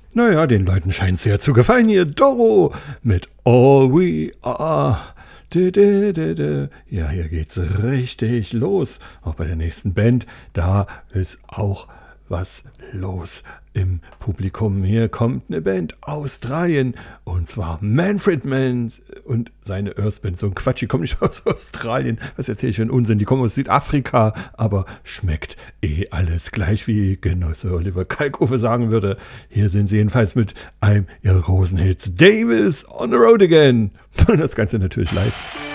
Naja, den Leuten scheint sehr zu gefallen hier. Doro mit All We Are. Ja, hier geht's richtig los. Auch bei der nächsten Band, da ist auch was los im Publikum. Hier kommt eine Band Australien und zwar Manfred Mann und seine Earth Band. So ein Quatsch, die kommen nicht aus Australien. Was erzähle ich für einen Unsinn? Die kommen aus Südafrika, aber schmeckt alles gleich, wie Genosse Oliver Kalkofe sagen würde. Hier sind sie jedenfalls mit einem ihrer großen Hits. Davis on the road again. Das Ganze natürlich live.